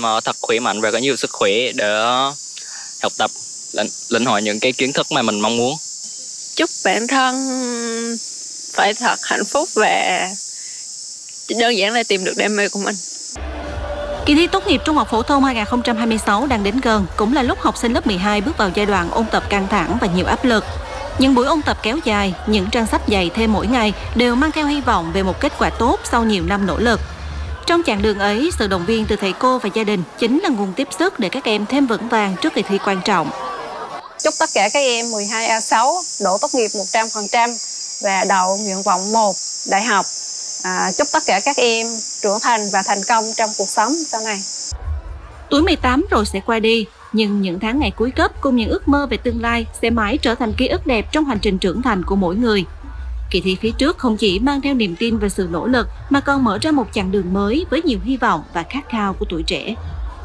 thật khỏe mạnh và có nhiều sức khỏe để học tập, lĩnh hội những cái kiến thức mà mình mong muốn. Chúc bản thân phải thật hạnh phúc và đơn giản là tìm được đam mê của mình. Kỳ thi tốt nghiệp Trung học phổ thông 2026 đang đến gần, cũng là lúc học sinh lớp 12 bước vào giai đoạn ôn tập căng thẳng và nhiều áp lực. Những buổi ôn tập kéo dài, những trang sách dày thêm mỗi ngày đều mang theo hy vọng về một kết quả tốt sau nhiều năm nỗ lực. Trong chặng đường ấy, sự động viên từ thầy cô và gia đình chính là nguồn tiếp sức để các em thêm vững vàng trước kỳ thi quan trọng. Chúc tất cả các em 12A6 đỗ tốt nghiệp 100% và đậu nguyện vọng 1 đại học. Chúc tất cả các em trưởng thành và thành công trong cuộc sống sau này. Tuổi 18 rồi sẽ qua đi, nhưng những tháng ngày cuối cấp cùng những ước mơ về tương lai sẽ mãi trở thành ký ức đẹp trong hành trình trưởng thành của mỗi người. Kỳ thi phía trước không chỉ mang theo niềm tin và sự nỗ lực mà còn mở ra một chặng đường mới với nhiều hy vọng và khát khao của tuổi trẻ.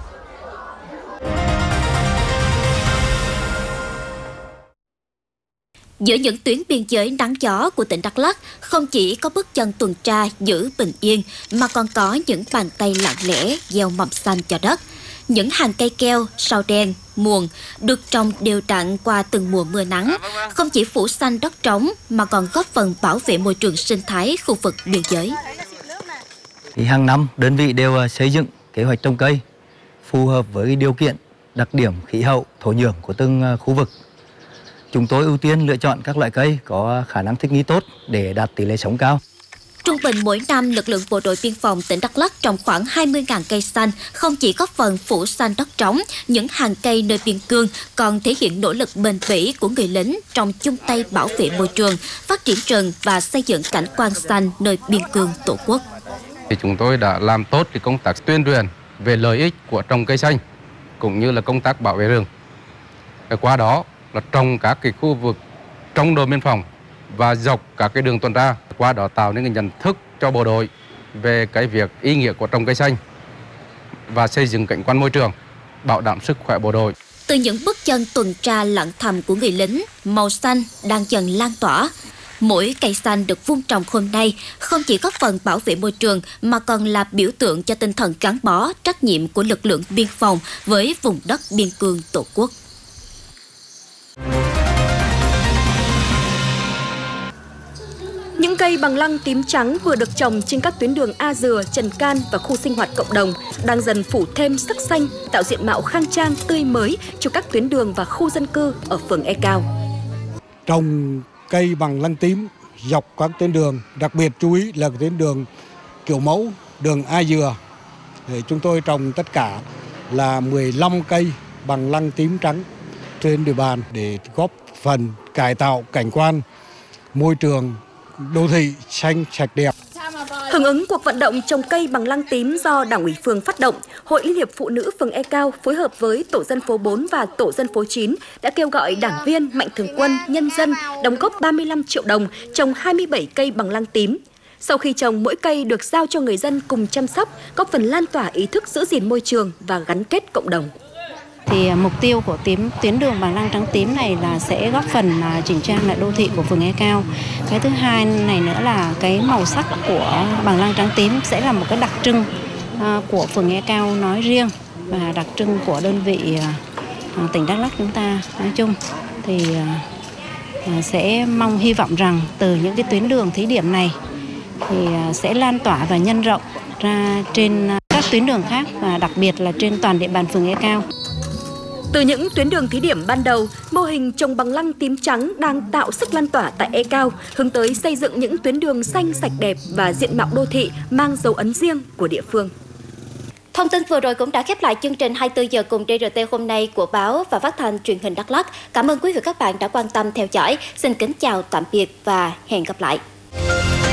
Giữa những tuyến biên giới nắng gió của tỉnh Đắk Lắk, không chỉ có bước chân tuần tra giữ bình yên, mà còn có những bàn tay lặng lẽ gieo mầm xanh cho đất. Những hàng cây keo, sao đen, muồng được trồng đều đặn qua từng mùa mưa nắng, không chỉ phủ xanh đất trống mà còn góp phần bảo vệ môi trường sinh thái khu vực biên giới. Hàng năm, đơn vị đều xây dựng kế hoạch trồng cây phù hợp với điều kiện, đặc điểm khí hậu, thổ nhưỡng của từng khu vực. Chúng tôi ưu tiên lựa chọn các loại cây có khả năng thích nghi tốt để đạt tỷ lệ sống cao. Trung bình mỗi năm, lực lượng bộ đội biên phòng tỉnh Đắk Lắk trồng khoảng 20.000 cây xanh, không chỉ góp phần phủ xanh đất trống, những hàng cây nơi biên cương còn thể hiện nỗ lực bền bỉ của người lính trong chung tay bảo vệ môi trường, phát triển rừng và xây dựng cảnh quan xanh nơi biên cương Tổ quốc. Chúng tôi đã làm tốt công tác tuyên truyền về lợi ích của trồng cây xanh cũng như là công tác bảo vệ rừng. Qua đó là trồng các khu vực trong đồn biên phòng và dọc các đường tuần tra, qua đó tạo nên nhận thức cho bộ đội về cái việc ý nghĩa của trồng cây xanh và xây dựng cảnh quan môi trường, bảo đảm sức khỏe bộ đội. Từ những bước chân tuần tra lặng thầm của người lính, màu xanh đang dần lan tỏa. Mỗi cây xanh được vun trồng hôm nay không chỉ góp phần bảo vệ môi trường mà còn là biểu tượng cho tinh thần gắn bó, trách nhiệm của lực lượng biên phòng với vùng đất biên cương Tổ quốc. Những cây bằng lăng tím trắng vừa được trồng trên các tuyến đường A Dừa, Trần Can và khu sinh hoạt cộng đồng đang dần phủ thêm sắc xanh, tạo diện mạo khang trang, tươi mới cho các tuyến đường và khu dân cư ở phường E Cao. Trồng cây bằng lăng tím dọc các tuyến đường, đặc biệt chú ý là tuyến đường kiểu mẫu, đường A Dừa. Để chúng tôi trồng tất cả là 15 cây bằng lăng tím trắng trên địa bàn để góp phần cải tạo cảnh quan môi trường đô thị xanh sạch đẹp. Hưởng ứng cuộc vận động trồng cây bằng lăng tím do Đảng ủy phường phát động, Hội Liên hiệp Phụ nữ phường E Cao phối hợp với Tổ dân phố 4 và Tổ dân phố 9 đã kêu gọi đảng viên, mạnh thường quân, nhân dân đóng góp 35 triệu đồng trồng 27 cây bằng lăng tím. Sau khi trồng, mỗi cây được giao cho người dân cùng chăm sóc, góp phần lan tỏa ý thức giữ gìn môi trường và gắn kết cộng đồng. Thì mục tiêu của tuyến đường bằng lăng trắng tím này là sẽ góp phần chỉnh trang lại đô thị của phường E Cao. Cái thứ hai này nữa là cái màu sắc của bằng lăng trắng tím sẽ là một cái đặc trưng của phường E Cao nói riêng và đặc trưng của đơn vị tỉnh Đắk Lắk chúng ta nói chung. Thì sẽ hy vọng rằng từ những cái tuyến đường thí điểm này thì sẽ lan tỏa và nhân rộng ra trên các tuyến đường khác và đặc biệt là trên toàn địa bàn phường E Cao. Từ những tuyến đường thí điểm ban đầu, mô hình trồng bằng lăng tím trắng đang tạo sức lan tỏa tại E Cao, hướng tới xây dựng những tuyến đường xanh sạch đẹp và diện mạo đô thị mang dấu ấn riêng của địa phương. Thông tin vừa rồi cũng đã khép lại chương trình 24 giờ cùng DRT hôm nay của báo và phát thanh truyền hình Đắk Lắk. Cảm ơn quý vị và các bạn đã quan tâm theo dõi. Xin kính chào tạm biệt và hẹn gặp lại.